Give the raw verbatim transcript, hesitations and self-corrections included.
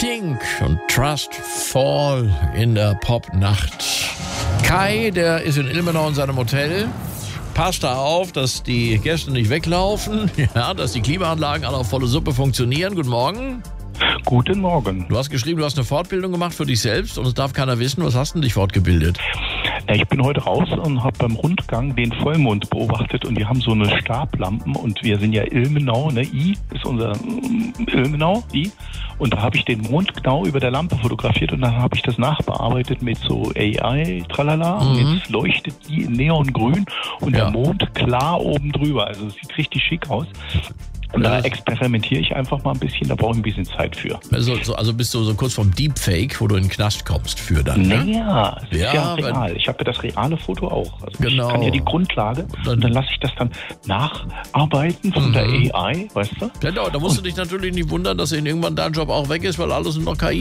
Pink und Trust Fall in der Popnacht. Kai, der ist in Ilmenau in seinem Hotel. Passt da auf, dass die Gäste nicht weglaufen, ja, dass die Klimaanlagen alle auf volle Suppe funktionieren. Guten Morgen. Guten Morgen. Du hast geschrieben, du hast eine Fortbildung gemacht für dich selbst und es darf keiner wissen. Was hast du denn dich fortgebildet? Ja, ich bin heute raus und habe beim Rundgang den Vollmond beobachtet und wir haben so eine Stablampen und wir sind ja Ilmenau, ne? I ist unser ähm, Ilmenau, I. Und da habe ich den Mond genau über der Lampe fotografiert und dann habe ich das nachbearbeitet mit so A I, tralala. Mhm. Und jetzt leuchtet die in Neongrün und ja. der Mond klar oben drüber. Also es sieht richtig schick aus. Und da experimentiere ich einfach mal ein bisschen, da brauche ich ein bisschen Zeit für. Also, so, also bist du so kurz vom Deepfake, wo du in den Knast kommst für dann, ne? Naja, es ja, ist ja real. Ich habe ja das reale Foto auch. Also genau. Ich kann ja die Grundlage und dann lasse ich das dann nacharbeiten von mhm. der A I, weißt du? Genau, da musst und du dich natürlich nicht wundern, dass irgendwann dein Job auch weg ist, weil alles nur noch K I